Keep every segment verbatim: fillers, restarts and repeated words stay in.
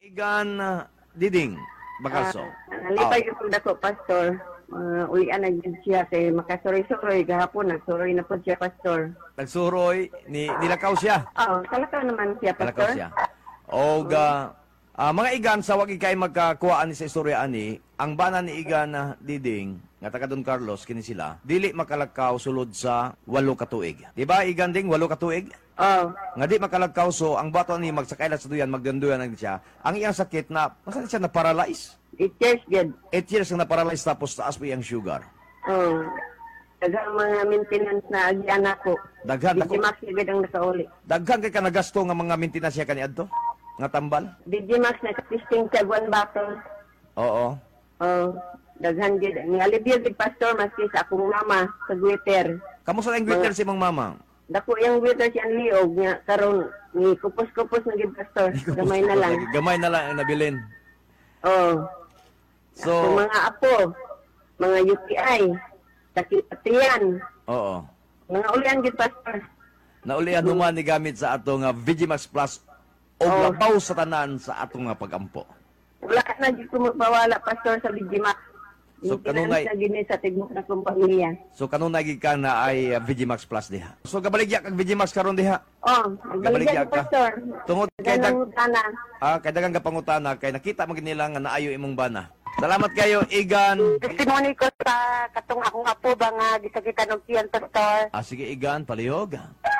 Igan uh, Diding Bakaso. Uh, nalipay ko dako, Pastor. Uh, ulian na dyan siya kay makasuroy-suroy gahapon. Nagsuroy na po siya, Pastor. Nagsuroy, ni, nilakaw siya. Oo, talaka naman siya, Nilakaw Pastor. siya. O, uh, uh, mga Igan, sa wag ikay magkakuhaan ni sa istorya ani, ang bana ni Igan na Diding, nga taga Don Carlos, kini sila, dili makalakaw sulod sa walo ka tuig. Diba, Igan Ding, walo ka tuig? Oo. Nga di makalakaw, so ang bato ni magsakailat sa duyan, magdanduyan lang siya. Ang iyang sakit na, masan siya na-paralyze? It years good. Eight years na na-paralyze tapos taas po yung sugar. Oo. Dagang mga maintenance na agyan ako. Daghan ako. Digimax agad ang nakauli. Daghan kay ka nagasto nga mga maintenance siya kaniadto? Nga tambal? Digimax na testing sa one bottle. Oo. Oo. Daghan gid. Ang alibyo gid, Pastor, maski sa akong mama sa Twitter. Kamusta ang greeter si mong mama? Dako yung Twitter siya ang liog nga karon ni kupos-kupos na gid, Pastor. Gamay na lang. Gamay na lang ang nabilin. Oo. So, Ang mga apo, mga U T I, sakit atiyan, oo. mga ulian gid, Pastor. Naulian human ni gamit sa ato nga Vigimax Plus o Oo. labaw sa tanan sa ato nga pagampo. Wala na gid ko magpawala, Pastor, sa Digimax. So, Hindi kanunay- na gini sa tigmok na kong pamilya. So kanunay gid ka na ay uh, Vigimax Plus diha. So gabaligya kag Vigimax karon diha. Oh, Gabaligya nagbaligyan, ka. Pastor. Tungod kay dag Ganang utana. ah kay dagang kapangutana kay nakita mo gid nila nga naayo imong bana. Salamat kayo, Igan. Testimony ko sa katong akong apo ba nga gisakitan og tiyan, Pastor. Ah, sige, Igan, palihog.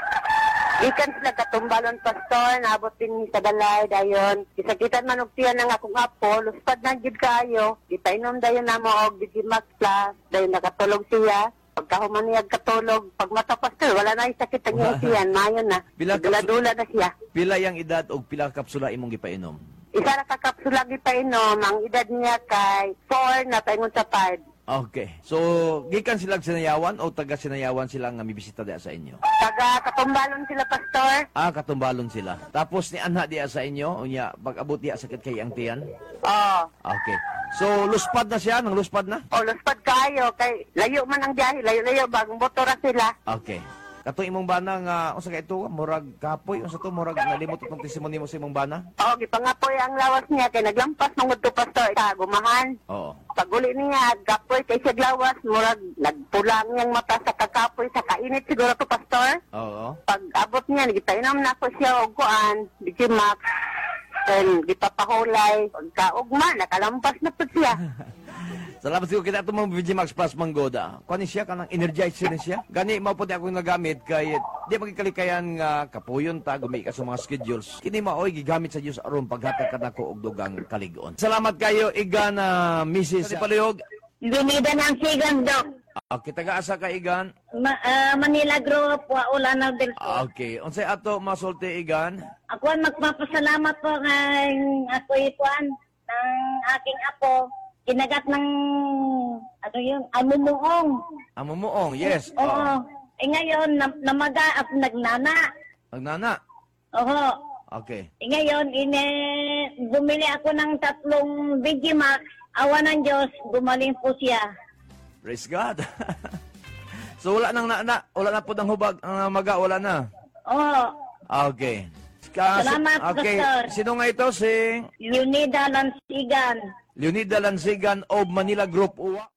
Ikan sila katumbalon, Pastor, naabot din sa balay dayon. Gisakitan man og tiyan ng akong apo, luspad na gid kayo. Gipainom dayon namo og Digimax Plus, dayon nakatulog siya. Pagkahuman niya katulog, pag mata, Pastor, wala na yung sakit ang iyang tiyan, mayon na. Bila ka- Dula-dula na siya. Pila yang edad og pila ka kapsula imong gipainom? Isa na kakapsula gipainom, ang edad niya kay four na paingon sa five. Okay. So, gikan sila sinayawan o taga sinayawan sila nga mibisita diha sa inyo? Taga katumbalon sila, Pastor. Ah, katumbalon sila. Tapos ni anha diha sa inyo, unya pag abot diha sakit kay ang tiyan. Oh. Okay. So, luspad na siya, nang luspad na? O, luspad kayo. Kay layo man ang biyahe, layo-layo, bagong motora sila. Okay. Katong imong bana nga unsa kay ito, murag kapoy unsa to, murag nalimot itong testimony mo sa imong bana? O, gipangapoy ang lawas niya, kay naglampas mangod to, Pastor, sa gumahan. Oo. Paguli niya, gapoy kay siya lawas, murag nagpulang niyang mata sa kakapoy, sa kainit siguro to, Pastor. Oo. Pag abot niya, gipainom na ko siya og kuan, Digimax. Then, gipapahulay. Pagkaugma, nakalampas na po siya. Salamat siguro kita itong mga Vigimax Plus Manggoda. Kani siya, kanang energizer ni siya. Gani, mao po di ako nagamit kay di magkalikayan nga kapuyon ta, gumi ka sa mga schedules. Kini maoy, gigamit sa Diyos aron paghatag ka nako og dugang kaligon. Salamat kayo, Igan, uh, Missus Palihog. Binida ng sigang, Dok. Okay, taga-asa ka, Igan? Ma ah, Manila Group, wa ulan ng del Okay. Unsay ato masulti, Igan? Ako ang magpapasalamat po ng ako ikuan ng aking apo. Kinagat ng ano yung amumuong. Amumuong, yes. Oo. Eh ngayon, na, namaga at nagnana. Magnana. Oo. Okay. Eh ngayon, ine, bumili ako ng tatlong Digimax. Awa ng Diyos, gumaling po siya. Praise God. So wala nang na, na wala na po ng hubag ang maga, wala na. Oo. Okay. Ka- Salamat, okay. Pastor. Sino nga ito? Si Leonida Lansigan. Leonida Lansigan of Manila Group Uwa.